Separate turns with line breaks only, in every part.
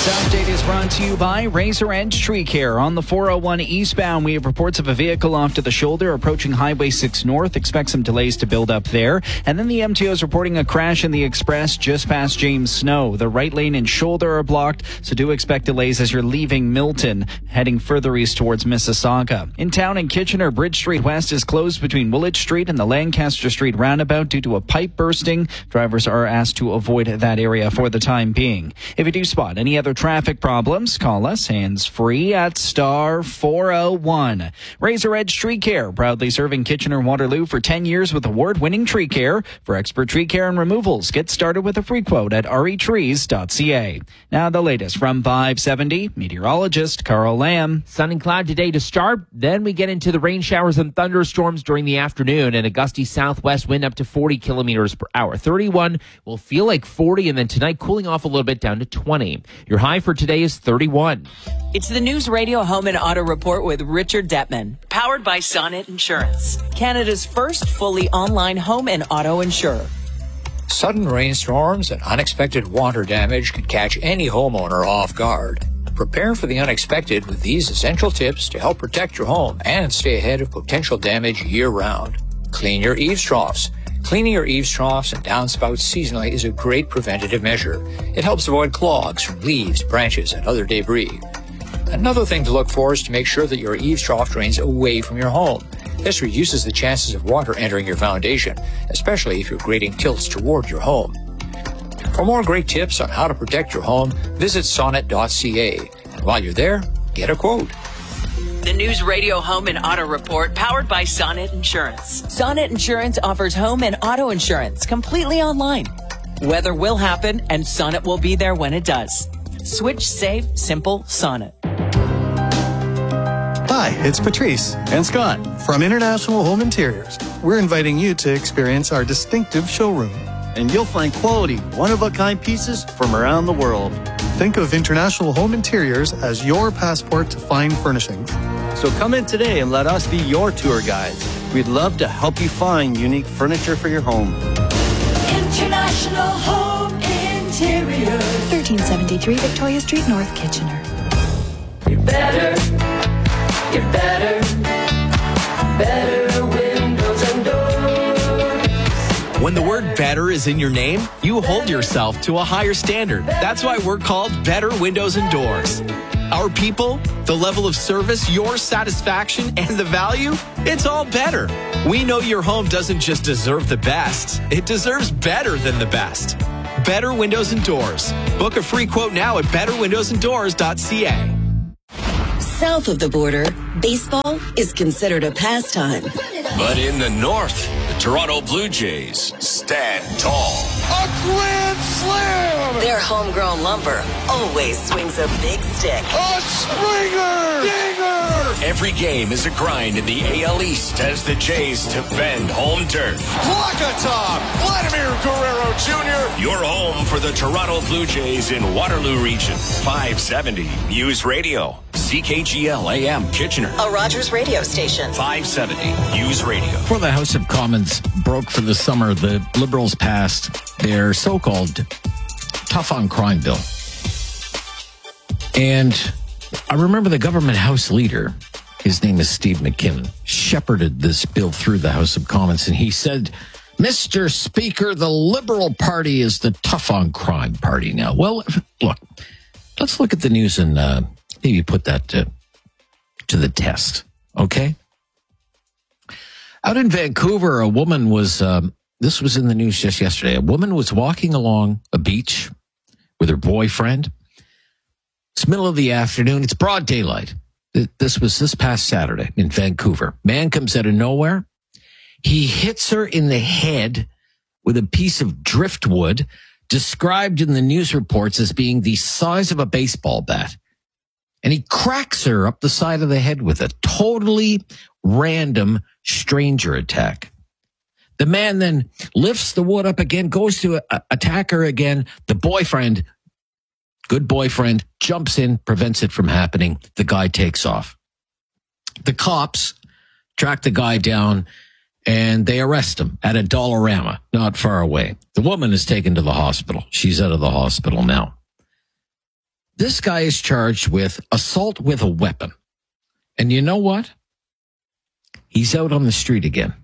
This update is brought to you by Razor Edge Tree Care. On the 401 eastbound, we have reports of a vehicle off to the shoulder approaching Highway 6 North. Expect some delays to build up there. And then the MTO is reporting a crash in the express just past James Snow. The right lane and shoulder are blocked, so do expect delays as you're leaving Milton, heading further east towards Mississauga. In town in Kitchener, Bridge Street West is closed between Woolwich Street and the Lancaster Street roundabout due to a pipe bursting. Drivers are asked to avoid that area for the time being. If you do spot any other traffic problems, call us hands-free at star 401. Razor Edge Tree Care, proudly serving Kitchener-Waterloo for 10 years with award-winning tree care. For expert tree care and removals, get started with a free quote at retrees.ca. Now the latest from 570, meteorologist Carl Lamb.
Sun and cloud today to start. Then we get into the rain showers and thunderstorms during the afternoon, and a gusty southwest wind up to 40 kilometers per hour. 31 will feel like 40, and then tonight cooling off a little bit down to 20. Your high for today is 31.
It's the News Radio Home and Auto Report with Richard Detman, powered by Sonnet Insurance, Canada's first fully online home and auto insurer.
Sudden rainstorms and unexpected water damage can catch any homeowner off guard. Prepare for the unexpected with these essential tips to help protect your home and stay ahead of potential damage year-round. Clean your eaves troughs. Cleaning your eaves troughs and downspouts seasonally is a great preventative measure. It helps avoid clogs from leaves, branches, and other debris. Another thing to look for is to make sure that your eaves trough drains away from your home. This reduces the chances of water entering your foundation, especially if your grading tilts toward your home. For more great tips on how to protect your home, visit sonnet.ca. And while you're there, get a quote.
The News Radio Home and Auto Report, powered by Sonnet Insurance. Sonnet Insurance offers home and auto insurance completely online. Weather will happen, and Sonnet will be there when it does. Switch safe, simple Sonnet.
Hi, it's Patrice
and Scott
from International Home Interiors. We're inviting you to experience our distinctive showroom.
And you'll find quality, one-of-a-kind pieces from around the world.
Think of International Home Interiors as your passport to fine furnishings.
So come in today and let us be your tour guides. We'd love to help you find unique furniture for your home.
International Home Interiors.
1373 Victoria Street, North Kitchener.
You're better. You're better. Better windows and doors.
When the word better is in your name, you hold yourself to a higher standard. That's why we're called Better Windows and Doors. Our people, the level of service, your satisfaction, and the value, it's all better. We know your home doesn't just deserve the best, it deserves better than the best. Better Windows and Doors. Book a free quote now at betterwindowsanddoors.ca.
South of the border, baseball is considered a pastime.
But in the north, the Toronto Blue Jays stand tall.
A grand slam!
Their homegrown lumber always swings a big stick.
A Springer! Dinger!
Every game is a grind in the AL East as the Jays defend home turf.
Plakatov! Vladimir Guerrero Jr.
Your home for the Toronto Blue Jays in Waterloo Region. 570 News Radio. CKGL AM Kitchener.
A Rogers radio station.
570 News Radio.
Before the House of Commons broke for the summer, the Liberals passed their so-called tough on crime bill. And I remember the government House leader, his name is Steve McKinnon, shepherded this bill through the House of Commons, and he said, Mr. Speaker, the Liberal Party is the tough on crime party now. Well, look, let's look at the news and maybe put that to the test, okay? Out in Vancouver, a woman was, this was in the news just yesterday, a woman was walking along a beach with her boyfriend. It's middle of the afternoon. It's broad daylight. This was this past Saturday in Vancouver. Man comes out of nowhere. He hits her in the head with a piece of driftwood described in the news reports as being the size of a baseball bat. And he cracks her up the side of the head with a totally random stranger attack. The man then lifts the wood up again, goes to attack her again. The boyfriend, good boyfriend, jumps in, prevents it from happening. The guy takes off. The cops track the guy down and they arrest him at a Dollarama, not far away. The woman is taken to the hospital. She's out of the hospital now. This guy is charged with assault with a weapon. And you know what? He's out on the street again.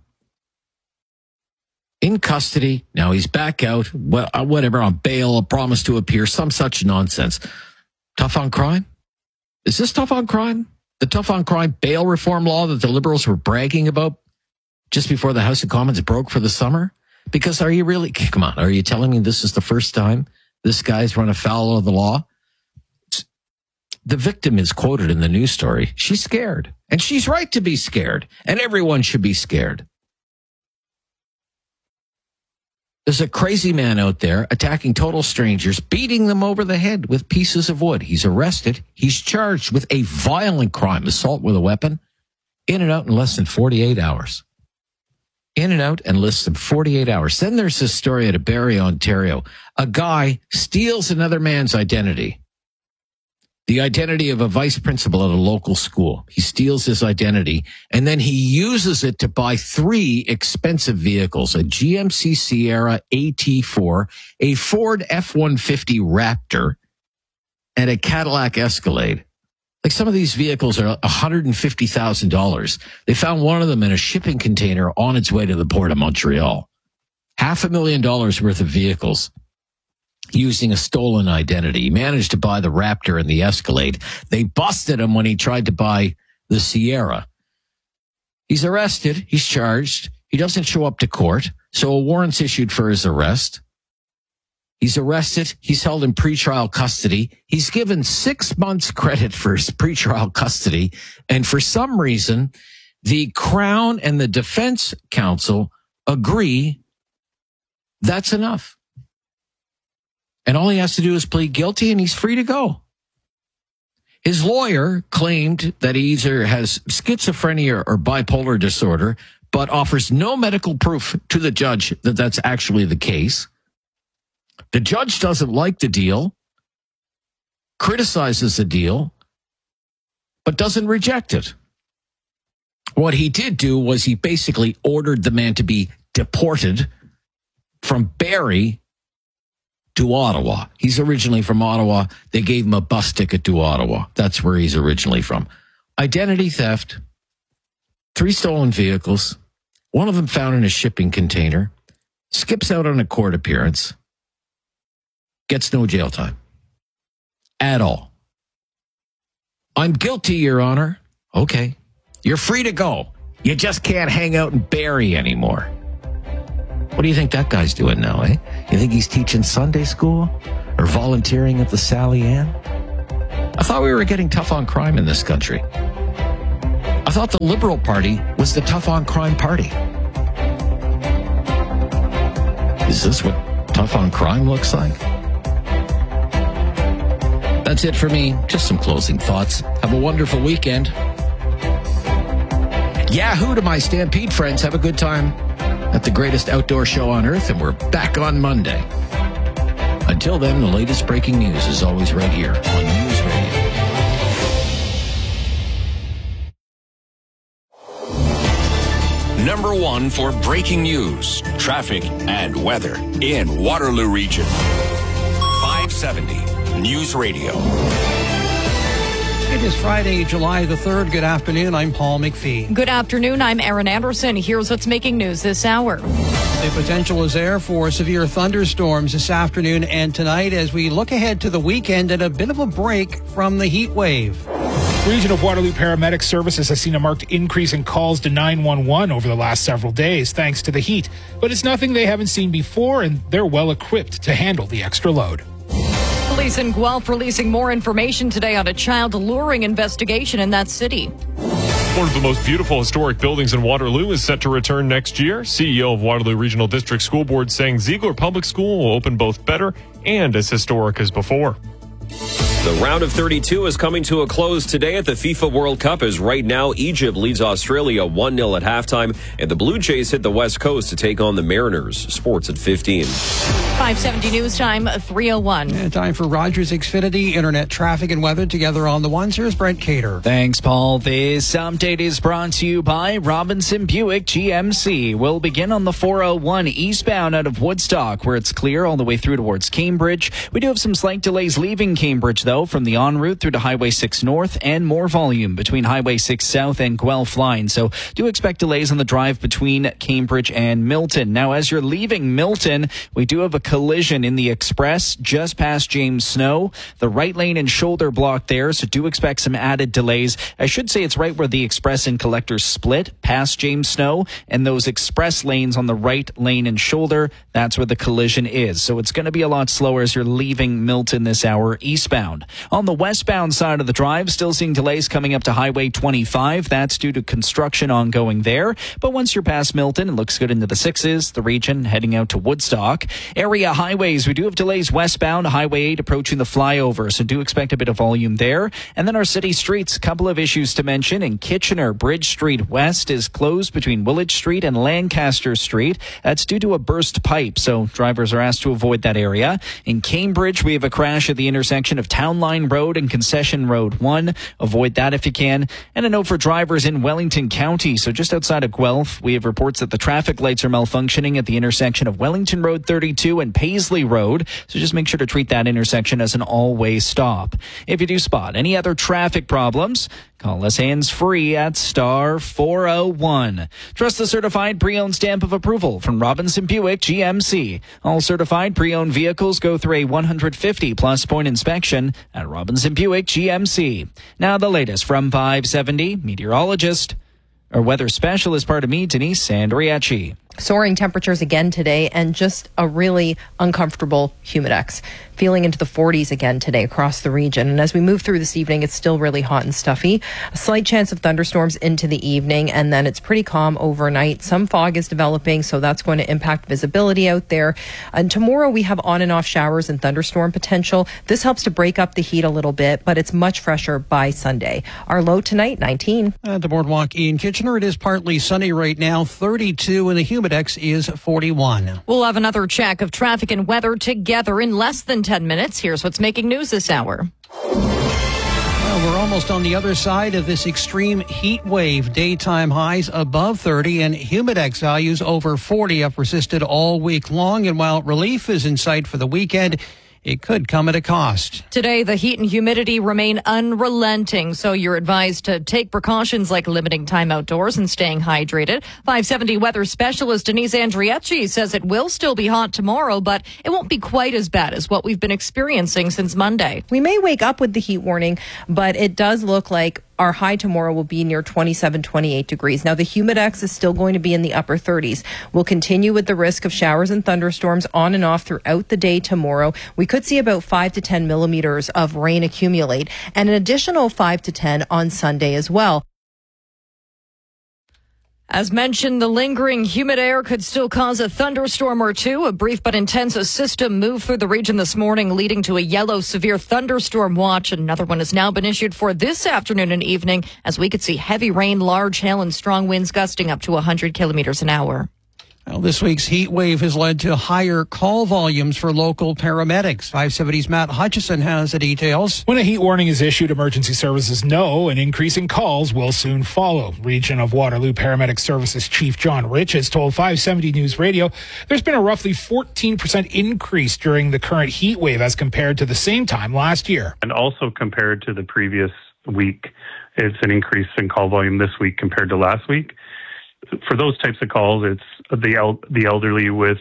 In custody. Now he's back out. Whatever, on bail, a promise to appear, some such nonsense. Tough on crime? Is this tough on crime? The tough on crime bail reform law that the Liberals were bragging about just before the House of Commons broke for the summer? Because are you telling me this is the first time this guy's run afoul of the law? The victim is quoted in the news story. She's scared. And she's right to be scared. And everyone should be scared. There's a crazy man out there attacking total strangers, beating them over the head with pieces of wood. He's arrested. He's charged with a violent crime, assault with a weapon, in and out in less than 48 hours. In and out in less than 48 hours. Then there's this story out of Barrie, Ontario. A guy steals another man's identity. The identity of a vice principal at a local school. He steals his identity, and then he uses it to buy 3 expensive vehicles, a GMC Sierra AT4, a Ford F-150 Raptor, and a Cadillac Escalade. Like, some of these vehicles are $150,000. They found one of them in a shipping container on its way to the port of Montreal. $500,000 worth of vehicles using a stolen identity. He managed to buy the Raptor and the Escalade. They busted him when he tried to buy the Sierra. He's arrested. He's charged. He doesn't show up to court, so a warrant's issued for his arrest. He's arrested. He's held in pretrial custody. He's given 6 months credit for his pretrial custody. And for some reason, the Crown and the Defense Counsel agree that's enough. And all he has to do is plead guilty and he's free to go. His lawyer claimed that he either has schizophrenia or bipolar disorder, but offers no medical proof to the judge that that's actually the case. The judge doesn't like the deal, criticizes the deal, but doesn't reject it. What he did do was he basically ordered the man to be deported from Barrie to Ottawa. He's originally from Ottawa. They gave him a bus ticket to Ottawa. That's where he's originally from. Identity theft, 3 stolen vehicles, one of them found in a shipping container, skips out on a court appearance, gets no jail time at all. I'm guilty, Your Honor. Okay. You're free to go. You just can't hang out in Barrie anymore. What do you think that guy's doing now, eh? You think he's teaching Sunday school or volunteering at the Sally Ann? I thought we were getting tough on crime in this country. I thought the Liberal Party was the tough on crime party. Is this what tough on crime looks like? That's it for me. Just some closing thoughts. Have a wonderful weekend. Yahoo to my Stampede friends. Have a good time at the greatest outdoor show on earth, and we're back on Monday. Until then, the latest breaking news is always right here on News Radio.
Number 1 for breaking news, traffic, and weather in Waterloo Region. 570 News Radio.
It is Friday, July the 3rd. Good afternoon. I'm Paul McPhee.
Good afternoon. I'm Aaron Anderson. Here's what's making news this hour.
The potential is there for severe thunderstorms this afternoon and tonight as we look ahead to the weekend and a bit of a break from the heat wave.
Region of Waterloo Paramedic Services has seen a marked increase in calls to 911 over the last several days, thanks to the heat. But it's nothing they haven't seen before, and they're well equipped to handle the extra load.
Police in Guelph releasing more information today on a child luring investigation in that city.
One of the most beautiful historic buildings in Waterloo is set to return next year. CEO of Waterloo Regional District School Board saying Ziegler Public School will open both better and as historic as before.
The round of 32 is coming to a close today at the FIFA World Cup as right now Egypt leads Australia 1-0 at halftime, and the Blue Jays hit the West Coast to take on the Mariners. Sports at 15.
570 News Time, 3:01.
And time for Rogers Xfinity Internet traffic and weather together on the ones. Here's Brent Cater.
Thanks, Paul. This update is brought to you by Robinson Buick GMC. We'll begin on the 401 eastbound out of Woodstock, where it's clear all the way through towards Cambridge. We do have some slight delays leaving Cambridge, though. though, from the en route through to Highway 6 North, and more volume between Highway 6 South and Guelph line. So do expect delays on the drive between Cambridge and Milton. Now, as you're leaving Milton, we do have a collision in the express just past James Snow. The right lane and shoulder block there, so do expect some added delays. I should say it's right where the express and collector split past James Snow, and those express lanes on the right lane and shoulder, that's where the collision is. So it's going to be a lot slower as you're leaving Milton this hour eastbound. On the westbound side of the drive, still seeing delays coming up to Highway 25. That's due to construction ongoing there. But once you're past Milton, it looks good into the 6s, the region heading out to Woodstock. Area highways, we do have delays westbound, Highway 8 approaching the flyover, so do expect a bit of volume there. And then our city streets, a couple of issues to mention. In Kitchener, Bridge Street West is closed between Woolwich Street and Lancaster Street. That's due to a burst pipe, so drivers are asked to avoid that area. In Cambridge, we have a crash at the intersection of Town Line Road and Concession Road 1. Avoid that if you can. And a note for drivers in Wellington County. So just outside of Guelph, we have reports that the traffic lights are malfunctioning at the intersection of Wellington Road 32 and Paisley Road. So just make sure to treat that intersection as an all-way stop. If you do spot any other traffic problems, call us hands-free at star 401. Trust the certified pre-owned stamp of approval from Robinson Buick GMC. All certified pre-owned vehicles go through a 150-plus point inspection at Robinson Buick GMC. Now the latest from 570 meteorologist or weather specialist, Denise Sandriachi.
Soaring temperatures again today and just a really uncomfortable humidex. Feeling into the 40s again today across the region. And as we move through this evening, it's still really hot and stuffy. A slight chance of thunderstorms into the evening, and then it's pretty calm overnight. Some fog is developing, so that's going to impact visibility out there. And tomorrow we have on and off showers and thunderstorm potential. This helps to break up the heat a little bit, but it's much fresher by Sunday. Our low tonight, 19.
At the Boardwalk in Kitchener, it is partly sunny right now, 32, and the humidex is 41.
We'll have another check of traffic and weather together in less than 10 minutes. Here's what's making news this hour.
Well, we're almost on the other side of this extreme heat wave. Daytime highs above 30 and humidex values over 40 have persisted all week long. And while relief is in sight for the weekend, it could come at a cost.
Today, the heat and humidity remain unrelenting, so you're advised to take precautions like limiting time outdoors and staying hydrated. 570 weather specialist Denise Andriachi says it will still be hot tomorrow, but it won't be quite as bad as what we've been experiencing since Monday.
We may wake up with the heat warning, but it does look like our high tomorrow will be near 27, 28 degrees. Now, the humidex is still going to be in the upper 30s. We'll continue with the risk of showers and thunderstorms on and off throughout the day tomorrow. We could see about 5 to 10 millimeters of rain accumulate and an additional 5 to 10 on Sunday as well.
As mentioned, the lingering humid air could still cause a thunderstorm or two. A brief but intense system moved through the region this morning, leading to a yellow severe thunderstorm watch. Another one has now been issued for this afternoon and evening, as we could see heavy rain, large hail, and strong winds gusting up to 100 kilometers an hour.
Well, this week's heat wave has led to higher call volumes for local paramedics. 570's Matt Hutchison has the details.
When a heat warning is issued, emergency services know an increase in calls will soon follow. Region of Waterloo Paramedic Services Chief John Rich has told 570 News Radio there's been a roughly 14% increase during the current heat wave as compared to the same time last year.
And also compared to the previous week, it's an increase in call volume this week compared to last week. For those types of calls, it's the elderly with,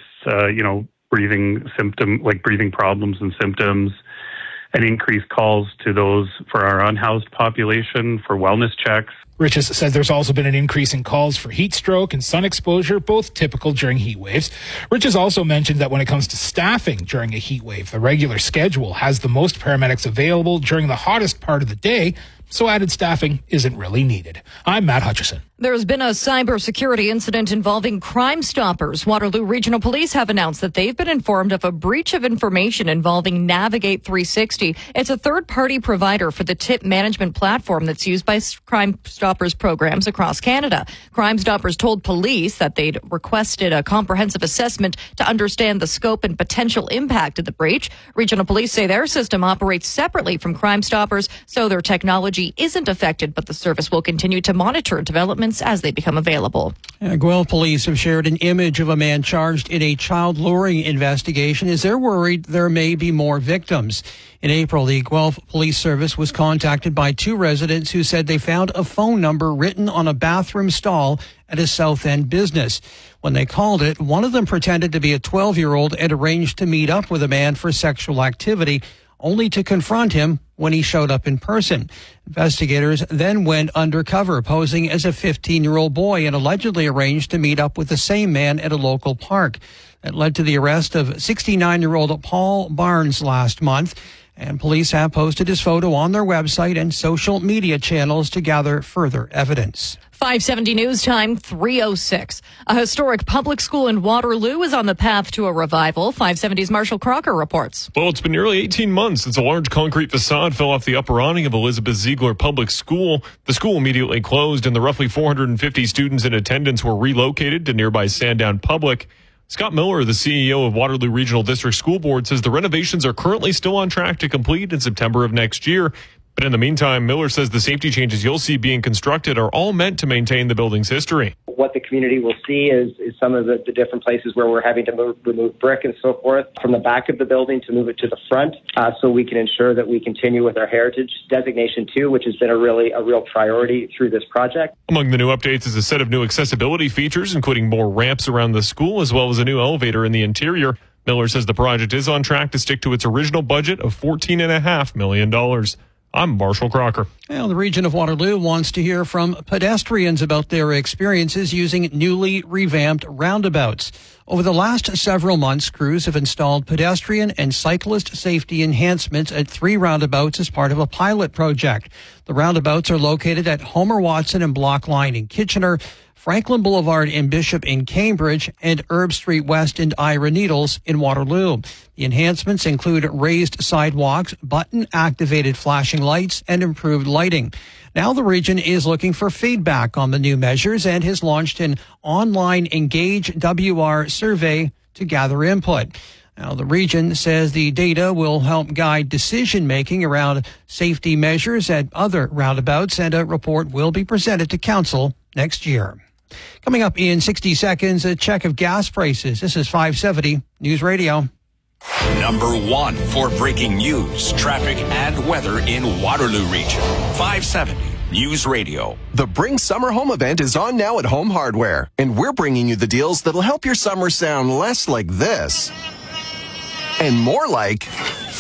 breathing problems and symptoms, and increased calls to those for our unhoused population for wellness checks.
Riches says there's also been an increase in calls for heat stroke and sun exposure, both typical during heat waves. Riches also mentioned that when it comes to staffing during a heat wave, the regular schedule has the most paramedics available during the hottest part of the day, so added staffing isn't really needed. I'm Matt Hutchison.
There's been a cybersecurity incident involving Crime Stoppers. Waterloo Regional Police have announced that they've been informed of a breach of information involving Navigate 360. It's a third-party provider for the tip management platform that's used by Crime Stoppers programs across Canada. Crime Stoppers told police that they'd requested a comprehensive assessment to understand the scope and potential impact of the breach. Regional Police say their system operates separately from Crime Stoppers, so their technology isn't affected, but the service will continue to monitor developments developments as they become available.
Guelph police have shared an image of a man charged in a child luring investigation as they're worried there may be more victims. In April, the Guelph Police Service was contacted by 2 residents who said they found a phone number written on a bathroom stall at a South End business. When they called it, one of them pretended to be a 12-year-old and arranged to meet up with a man for sexual activity, only to confront him when he showed up in person. Investigators then went undercover, posing as a 15-year-old boy, and allegedly arranged to meet up with the same man at a local park. That led to the arrest of 69-year-old Paul Barnes last month. And police have posted his photo on their website and social media channels to gather further evidence.
570 News Time, 3:06. A historic public school in Waterloo is on the path to a revival. 570's Marshall Crocker reports.
Well, it's been nearly 18 months since a large concrete facade fell off the upper awning of Elizabeth Ziegler Public School. The school immediately closed, and the roughly 450 students in attendance were relocated to nearby Sandown Public. Scott Miller, the CEO of Waterloo Regional District School Board, says the renovations are currently still on track to complete in September of next year. But in the meantime, Miller says the safety changes you'll see being constructed are all meant to maintain the building's history.
What the community will see is some of the different places where we're having to remove brick and so forth from the back of the building to move it to the front, so we can ensure that we continue with our heritage designation too, which has been a real priority through this project.
Among the new updates is a set of new accessibility features, including more ramps around the school, as well as a new elevator in the interior. Miller says the project is on track to stick to its original budget of $14.5 million. I'm Marshall Crocker.
Well, the region of Waterloo wants to hear from pedestrians about their experiences using newly revamped roundabouts. Over the last several months, crews have installed pedestrian and cyclist safety enhancements at 3 roundabouts as part of a pilot project. The roundabouts are located at Homer Watson and Block Line in Kitchener, Franklin Boulevard in Bishop in Cambridge, and Herb Street West and Ira Needles in Waterloo. The enhancements include raised sidewalks, button-activated flashing lights, and improved lighting. Now the region is looking for feedback on the new measures and has launched an online Engage WR survey to gather input. Now, the region says the data will help guide decision-making around safety measures at other roundabouts, and a report will be presented to council next year. Coming up in 60 seconds, a check of gas prices. This is 570 News Radio.
Number 1 for breaking news, traffic, and weather in Waterloo region. 570 News Radio.
The Bring Summer Home event is on now at Home Hardware, and we're bringing you the deals that'll help your summer sound less like this and more like,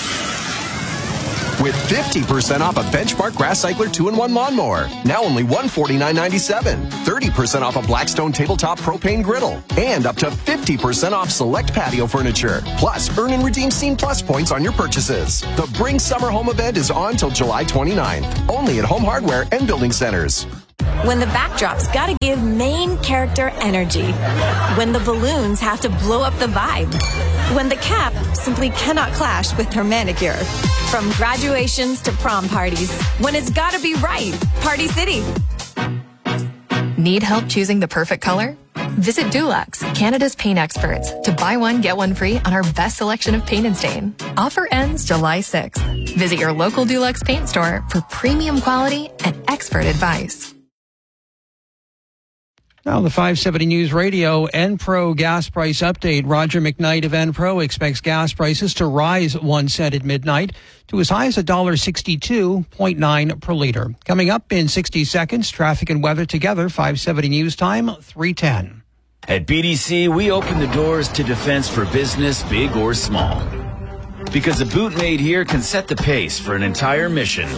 with 50% off a Benchmark Grass Cycler 2-in-1 lawnmower, now only $149.97. 30% off a Blackstone tabletop propane griddle, and up to 50% off select patio furniture. Plus, earn and redeem Scene Plus points on your purchases. The Bring Summer Home event is on till July 29th, only at Home Hardware and Building Centers.
When the backdrop's gotta give main character energy. When the balloons have to blow up the vibe. When the cap simply cannot clash with her manicure. From graduations to prom parties. When it's gotta be right. Party City.
Need help choosing the perfect color? Visit Dulux, Canada's paint experts, to buy one, get one free on our best selection of paint and stain. Offer ends July 6th. Visit your local Dulux paint store for premium quality and expert advice.
Now, the 570 News Radio Enpro gas price update. Roger McKnight of Enpro expects gas prices to rise 1 cent at midnight to as high as $1.62.9 per liter. Coming up in 60 seconds, traffic and weather together. 570 News Time, 3:10.
At BDC, we open the doors to defense for business, big or small. Because a boot made here can set the pace for an entire mission.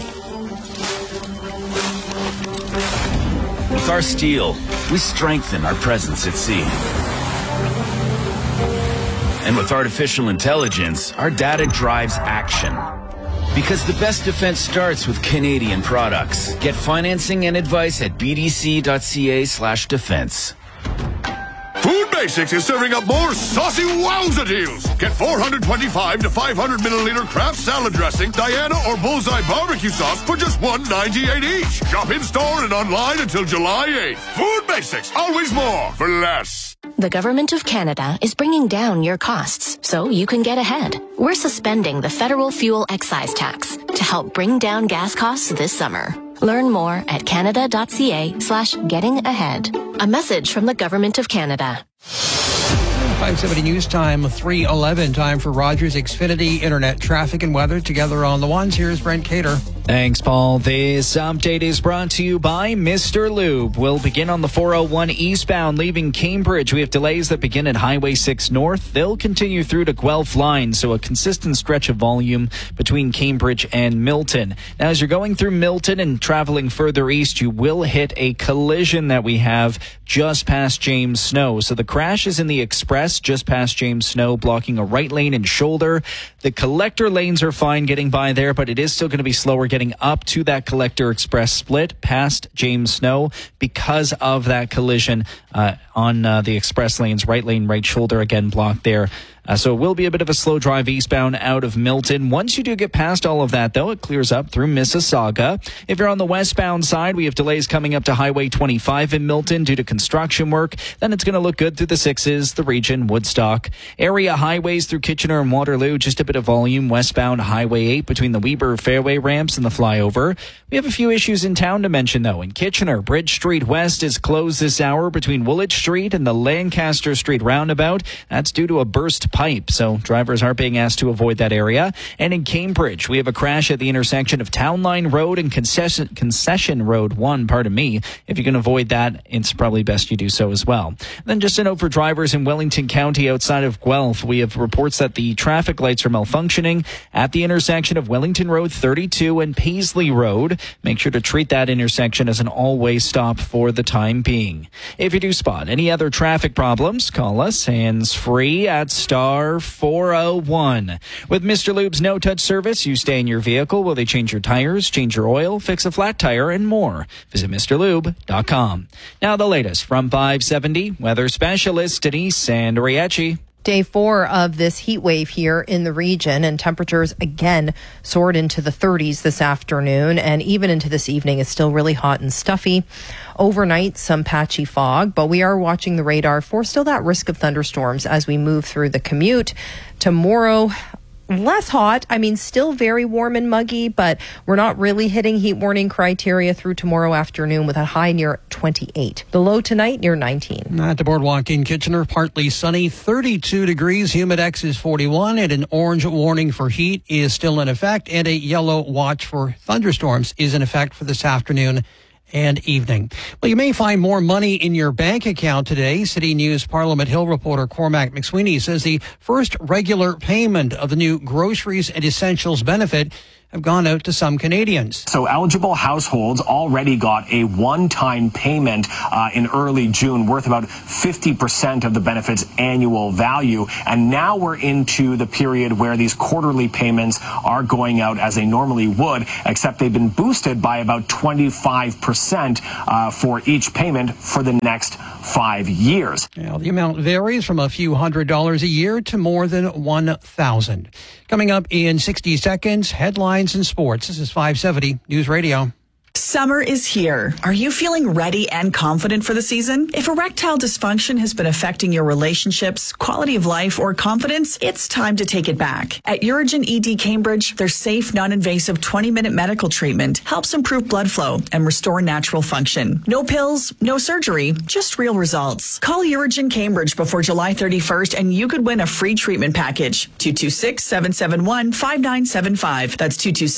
With our steel, we strengthen our presence at sea. And with artificial intelligence, our data drives action. Because the best defense starts with Canadian products. Get financing and advice at bdc.ca/defense.
Food Basics is serving up more saucy wowza deals. Get 425 to 500 milliliter Kraft salad dressing, Diana or Bullseye barbecue sauce for just $1.98 each. Shop in store and online until July 8th. Food Basics, always more for less.
The Government of Canada is bringing down your costs so you can get ahead. We're suspending the federal fuel excise tax to help bring down gas costs this summer. Learn more at canada.ca/gettingahead. A message from the Government of Canada.
570 News Time, 3:11. Time for Rogers Xfinity Internet traffic and weather together on the ones. Here's Brent Cater.
Thanks, Paul. This update is brought to you by Mr. Lube. We'll begin on the 401 eastbound leaving Cambridge. We have delays that begin at Highway 6 North. They'll continue through to Guelph Line, so a consistent stretch of volume between Cambridge and Milton. Now, as you're going through Milton and traveling further east, you will hit a collision that we have just past James Snow. So the crash is in the express just past James Snow, blocking a right lane and shoulder. The collector lanes are fine getting by there, but it is still going to be slower getting up to that collector express split past James Snow because of that collision on the express lanes. Right lane, right shoulder, again blocked there. So it will be a bit of a slow drive eastbound out of Milton. Once you do get past all of that, though, it clears up through Mississauga. If you're on the westbound side, we have delays coming up to Highway 25 in Milton due to construction work. Then it's going to look good through the 6s, the region, Woodstock. Area highways through Kitchener and Waterloo, just a bit of volume westbound Highway 8 between the Weber Fairway ramps and the flyover. We have a few issues in town to mention, though. In Kitchener, Bridge Street West is closed this hour between Woolwich Street and the Lancaster Street roundabout. That's due to a burst pipe, so drivers are being asked to avoid that area. And in Cambridge, we have a crash at the intersection of Town Line Road and Concession Road 1, pardon me. If you can avoid that, it's probably best you do so as well. Then just a note for drivers in Wellington County outside of Guelph, we have reports that the traffic lights are malfunctioning at the intersection of Wellington Road 32 and Paisley Road. Make sure to treat that intersection as an all-way stop for the time being. If you do spot any other traffic problems, call us hands-free at star 401. With Mr. Lube's no-touch service, you stay in your vehicle while they change your tires, change your oil, fix a flat tire, and more. Visit MrLube.com. Now the latest from 570 weather specialist Denise Sandriachi.
Day 4 of this heat wave here in the region, and temperatures again soared into the 30s this afternoon, and even into this evening it's still really hot and stuffy. Overnight, some patchy fog, but we are watching the radar for still that risk of thunderstorms as we move through the commute. Tomorrow, less hot. I mean, still very warm and muggy, but we're not really hitting heat warning criteria through tomorrow afternoon with a high near 28. The low tonight near 19.
At the boardwalk in Kitchener, partly sunny, 32 degrees. Humidex is 41, and an orange warning for heat is still in effect, and a yellow watch for thunderstorms is in effect for this afternoon and evening. Well, you may find more money in your bank account today. City News Parliament Hill reporter Cormac McSweeney says the first regular payment of the new groceries and essentials benefit have gone out to some Canadians.
So eligible households already got a one-time payment in early June worth about 50% of the benefit's annual value. And now we're into the period where these quarterly payments are going out as they normally would, except they've been boosted by about 25% for each payment for the next 5 years.
Well, the amount varies from a few $100s a year to more than $1,000. Coming up in 60 seconds, headlines and sports. This is 570 News Radio.
Summer is here. Are you feeling ready and confident for the season? If erectile dysfunction has been affecting your relationships, quality of life, or confidence, it's time to take it back. At Urigen ED Cambridge, their safe, non-invasive 20-minute medical treatment helps improve blood flow and restore natural function. No pills, no surgery, just real results. Call Urigen Cambridge before July 31st and you could win a free treatment package. 226-771-5975. That's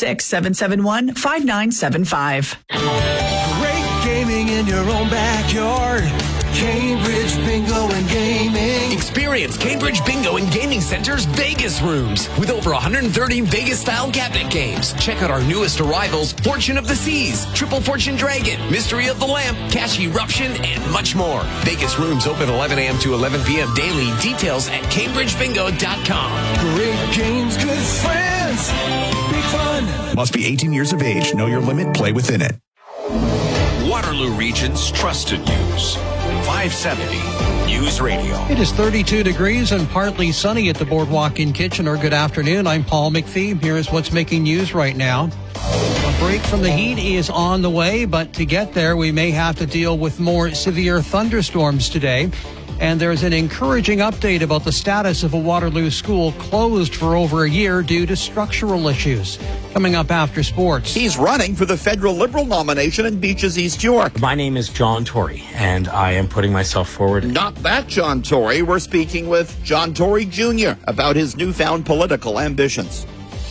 226-771-5975.
Great gaming in your own backyard. Cambridge Bingo and Gaming.
Experience Cambridge Bingo and Gaming Center's Vegas rooms with over 130 Vegas-style cabinet games. Check out our newest arrivals, Fortune of the Seas, Triple Fortune Dragon, Mystery of the Lamp, Cash Eruption, and much more. Vegas rooms open 11 a.m. to 11 p.m. daily. Details at CambridgeBingo.com.
Great games, good friends, big fun.
Must be 18 years of age. Know your limit. Play within it.
Waterloo Region's trusted news. 570 News Radio.
It is 32 degrees and partly sunny at the boardwalk in Kitchener. Good afternoon. I'm Paul McPhee. Here's what's making news right now. A break from the heat is on the way, but to get there, we may have to deal with more severe thunderstorms today. And there's an encouraging update about the status of a Waterloo school closed for over a year due to structural issues. Coming up after sports.
He's running for the federal Liberal nomination in Beaches East York.
My name is John Tory, and I am putting myself forward.
Not that John Tory. We're speaking with John Tory Jr. about his newfound political ambitions.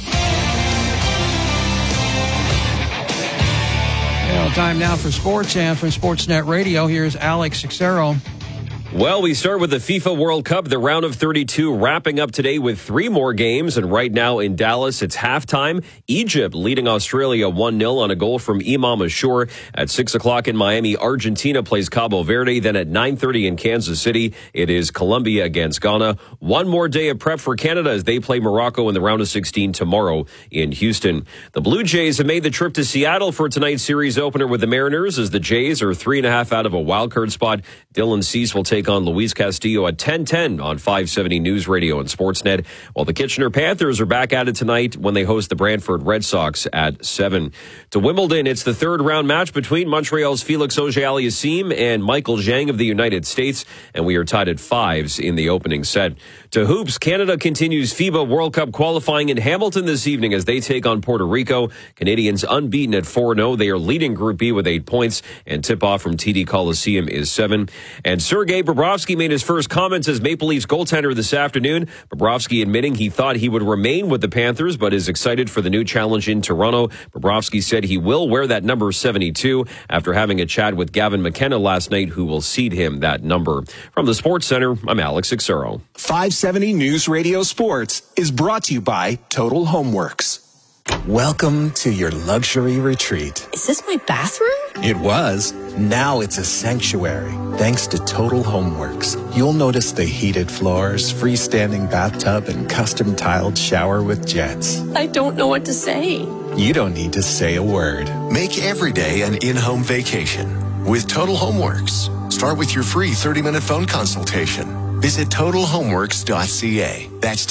Time now for sports, and from Sportsnet Radio, here's Alex Sixero.
Well, we start with the FIFA World Cup, the round of 32 wrapping up today with 3 more games. And right now in Dallas, it's halftime. Egypt leading Australia 1-0 on a goal from Imam Ashur. At 6 o'clock in Miami, Argentina plays Cabo Verde. Then at 9:30 in Kansas City, it is Colombia against Ghana. One more day of prep for Canada as they play Morocco in the round of 16 tomorrow in Houston. The Blue Jays have made the trip to Seattle for tonight's series opener with the Mariners as the Jays are 3.5 out of a wildcard spot. Dylan Cease will take on Luis Castillo at 10:10 on 570 News Radio and Sportsnet, while the Kitchener Panthers are back at it tonight when they host the Brantford Red Sox at 7. To Wimbledon, it's the third round match between Montreal's Felix Auger-Aliassime and Michael Zhang of the United States, and we are tied at 5s in the opening set. To hoops, Canada continues FIBA World Cup qualifying in Hamilton this evening as they take on Puerto Rico. Canadians unbeaten at 4-0. They are leading Group B with 8 points, and tip-off from TD Coliseum is 7. And Sergei Bobrovsky made his first comments as Maple Leafs goaltender this afternoon. Bobrovsky admitting he thought he would remain with the Panthers, but is excited for the new challenge in Toronto. Bobrovsky said he will wear that number 72 after having a chat with Gavin McKenna last night, who will cede him that number. From the Sports Center, I'm Alex Sixero.
570 News Radio Sports is brought to you by Total Homeworks. Welcome to your luxury retreat.
Is this my bathroom?
It was. Now it's a sanctuary. Thanks to Total Homeworks. You'll notice the heated floors, freestanding bathtub, and custom tiled shower with jets.
I don't know what to say.
You don't need to say a word.
Make every day an in-home vacation with Total Homeworks. Start with your free 30-minute phone consultation. Visit TotalHomeworks.ca. That's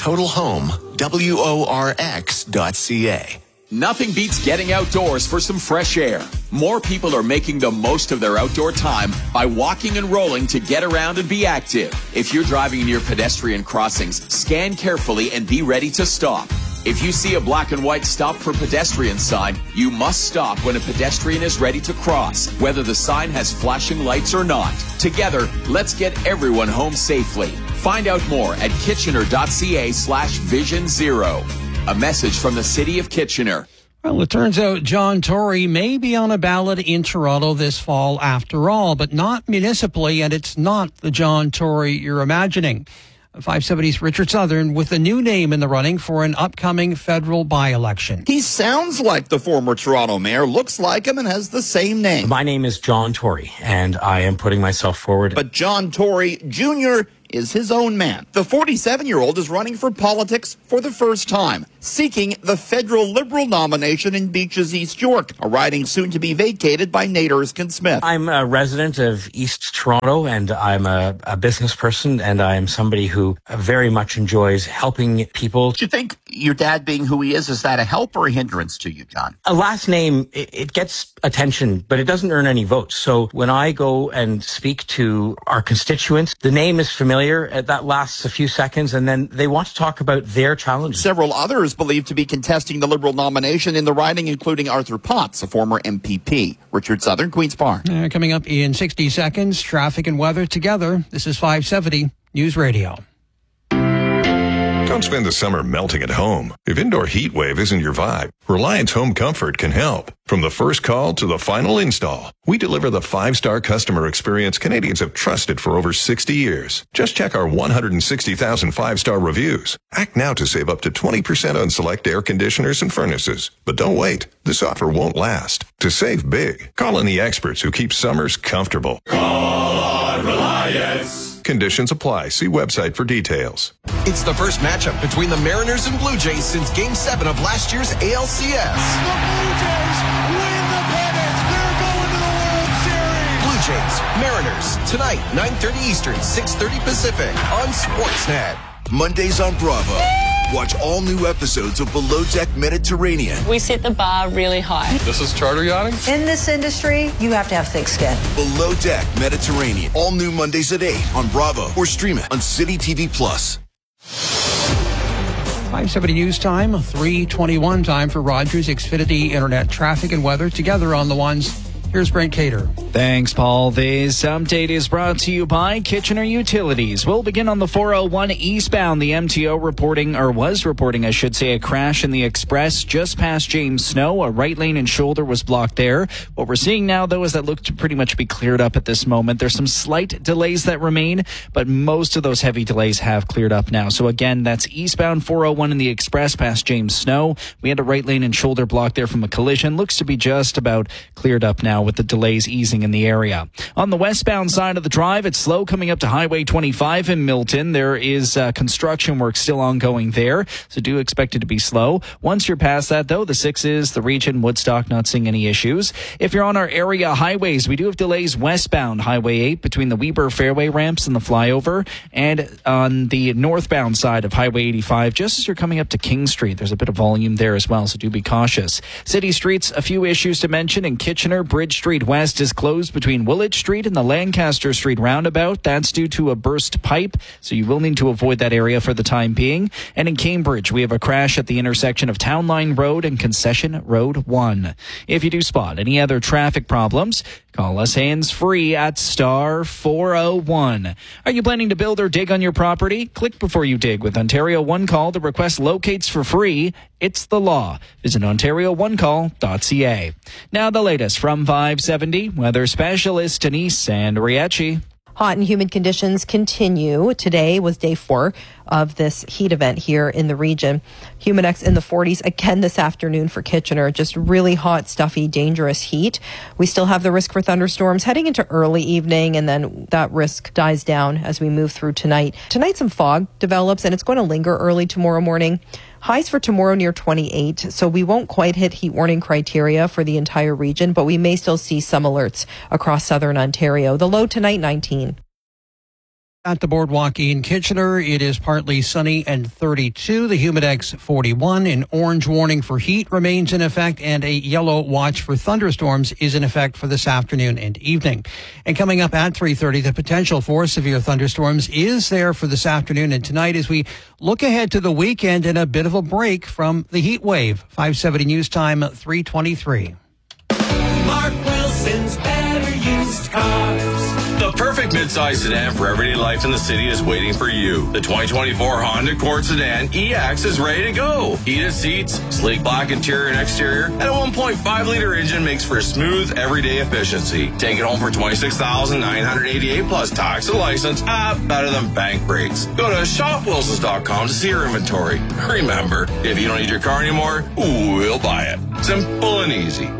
TotalHome.ca.
Nothing beats getting outdoors for some fresh air. More people are making the most of their outdoor time by walking and rolling to get around and be active. If you're driving near pedestrian crossings, scan carefully and be ready to stop. If you see a black and white stop for pedestrian sign, you must stop when a pedestrian is ready to cross, whether the sign has flashing lights or not. Together, let's get everyone home safely. Find out more at kitchener.ca/Vision Zero. A message from the City of Kitchener.
Well, it turns out John Tory may be on a ballot in Toronto this fall after all, but not municipally, and it's not the John Tory you're imagining. 570's Richard Southern with a new name in the running for an upcoming federal by-election.
He sounds like the former Toronto mayor, looks like him, and has the same name.
My name is John Tory, and I am putting myself forward.
But John Tory Jr. is his own man. The 47-year-old is running for politics for the first time, seeking the federal Liberal nomination in Beaches East York, a riding soon to be vacated by Nate Erskine-Smith.
I'm a resident of East Toronto, and I'm a business person, and I am somebody who very much enjoys helping people.
Do you think your dad being who he is that a help or a hindrance to you, John?
A last name, it gets attention, but it doesn't earn any votes. So when I go and speak to our constituents, the name is familiar. That lasts a few seconds, and then they want to talk about their challenges.
Several others believed to be contesting the Liberal nomination in the riding, including Arthur Potts, a former MPP. Richard Southern, Queen's Park.
Coming up in 60 seconds, traffic and weather together. This is 570 News Radio.
Don't spend the summer melting at home. If indoor heat wave isn't your vibe, Reliance Home Comfort can help. From the first call to the final install, we deliver the 5-star customer experience Canadians have trusted for over 60 years. Just check our 160,000 5-star reviews. Act now to save up to 20% on select air conditioners and furnaces. But don't wait. This offer won't last. To save big, call in the experts who keep summers comfortable.
Call on Reliance.
Conditions apply. See website for details.
It's the first matchup between the Mariners and Blue Jays since Game 7 of last year's ALCS.
The Blue Jays win the pennant. They're going to the World Series.
Blue Jays, Mariners, tonight, 9:30 Eastern, 6:30 Pacific on Sportsnet. Mondays on Bravo.
Watch all new episodes of Below Deck Mediterranean.
We set the bar really high.
This is charter yachting?
In this industry, you have to have thick skin.
Below Deck Mediterranean. All new Mondays at 8 on Bravo or stream it on City TV Plus.
5:70 news time, 3:21 time for Rogers Xfinity Internet traffic and weather together on the ones. Here's Brent Cater.
Thanks, Paul. This update is brought to you by Kitchener Utilities. We'll begin on the 401 eastbound. The MTO was reporting, a crash in the express just past James Snow. A right lane and shoulder was blocked there. What we're seeing now, though, is that look to pretty much be cleared up at this moment. There's some slight delays that remain, but most of those heavy delays have cleared up now. So again, that's eastbound 401 in the express past James Snow. We had a right lane and shoulder block there from a collision. Looks to be just about cleared up now, with the delays easing in the area. On the westbound side of the drive, it's slow coming up to Highway 25 in Milton. There is construction work still ongoing there, so do expect it to be slow. Once you're past that, though, the 6s, the region, Woodstock, not seeing any issues. If you're on our area highways, we do have delays westbound Highway 8 between the Weber Fairway ramps and the flyover, and on the northbound side of Highway 85, just as you're coming up to King Street, there's a bit of volume there as well, so do be cautious. City streets, a few issues to mention. In Kitchener, Bridge Street West is closed between Woolwich Street and the Lancaster Street roundabout. That's due to a burst pipe, so you will need to avoid that area for the time being. And in Cambridge, we have a crash at the intersection of Town Line Road and Concession Road 1. If you do spot any other traffic problems, call us hands-free at star 401. Are you planning to build or dig on your property? Click before you dig with Ontario One Call. The request locates for free. It's the law. Visit OntarioOneCall.ca. Now the latest from 570 weather specialist Denise Sandriachi.
Hot and humid conditions continue. Today was day 4 of this heat event here in the region. Humidex in the 40s again this afternoon for Kitchener. Just really hot, stuffy, dangerous heat. We still have the risk for thunderstorms heading into early evening, and then that risk dies down as we move through tonight. Tonight some fog develops, and it's going to linger early tomorrow morning. Highs for tomorrow near 28, so we won't quite hit heat warning criteria for the entire region, but we may still see some alerts across southern Ontario. The low tonight, 19.
At the Boardwalk in Kitchener, it is partly sunny and 32. The Humidex 41. An orange warning for heat remains in effect, and a yellow watch for thunderstorms is in effect for this afternoon and evening. And coming up at 3:30, the potential for severe thunderstorms is there for this afternoon and tonight as we look ahead to the weekend and a bit of a break from the heat wave. 570 news time, 3:23.
Mark Wilson's Better Used Cars.
The perfect midsize sedan for everyday life in the city is waiting for you. The 2024 Honda Accord Sedan EX is ready to go. Heated seats, sleek black interior and exterior, and a 1.5-liter engine makes for smooth, everyday efficiency. Take it home for $26,988 plus tax and license. Better than bank rates. Go to shopwilsons.com to see your inventory. Remember, if you don't need your car anymore, we'll buy it. Simple and easy.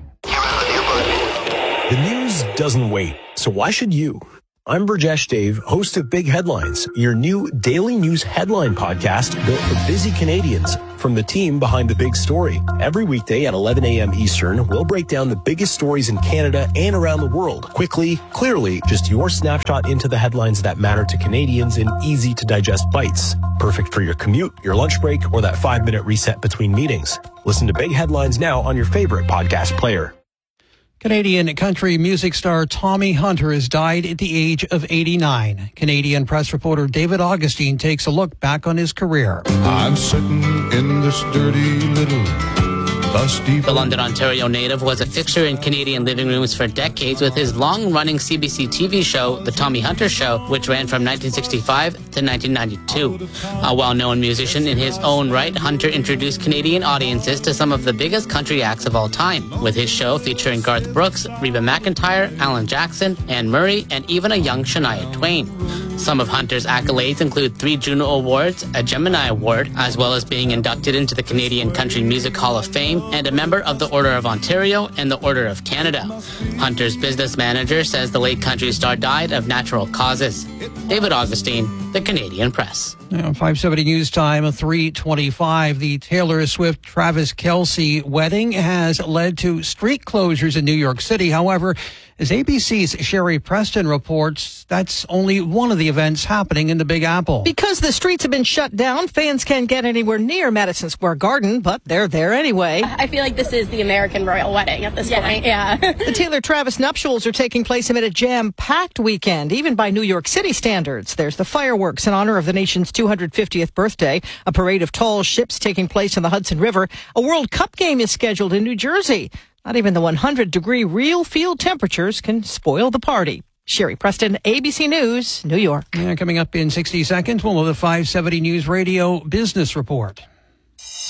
The news doesn't wait, so why should you? I'm Burjesh Dave, host of Big Headlines, your new daily news headline podcast built for busy Canadians from the team behind the big story. Every weekday at 11 a.m. Eastern, we'll break down the biggest stories in Canada and around the world. Quickly, clearly, just your snapshot into the headlines that matter to Canadians in easy-to-digest bites. Perfect for your commute, your lunch break, or that 5-minute reset between meetings. Listen to Big Headlines now on your favorite podcast player.
Canadian country music star Tommy Hunter has died at the age of 89. Canadian press reporter David Augustine takes a look back on his career.
I'm sitting in this dirty little dusty...
The London, Ontario native was a fixture in Canadian living rooms for decades with his long-running CBC TV show, The Tommy Hunter Show, which ran from 1965 to 1992. A well-known musician in his own right, Hunter introduced Canadian audiences to some of the biggest country acts of all time, with his show featuring Garth Brooks, Reba McEntire, Alan Jackson, Anne Murray, and even a young Shania Twain. Some of Hunter's accolades include 3 Juno Awards, a Gemini Award, as well as being inducted into the Canadian Country Music Hall of Fame, and a member of the Order of Ontario and the Order of Canada. Hunter's business manager says the late country star died of natural causes. David Augustine, The Canadian Press.
Now, 570 news time, 3:25. The Taylor Swift-Travis Kelce wedding has led to street closures in New York City. However, As ABC's Sherry Preston reports, that's only one of the events happening in the Big Apple.
Because the streets have been shut down, fans can't get anywhere near Madison Square Garden, but they're there anyway.
I feel like this is the American royal wedding at this point. Yeah.
The Taylor-Travis nuptials are taking place amid a jam-packed weekend, even by New York City standards. There's the fireworks in honor of the nation's 250th birthday, a parade of tall ships taking place in the Hudson River. A World Cup game is scheduled in New Jersey. Not even the 100-degree real field temperatures can spoil the party. Sherry Preston, ABC News, New York.
Yeah, coming up in 60 seconds, we'll have the 570 News Radio Business Report.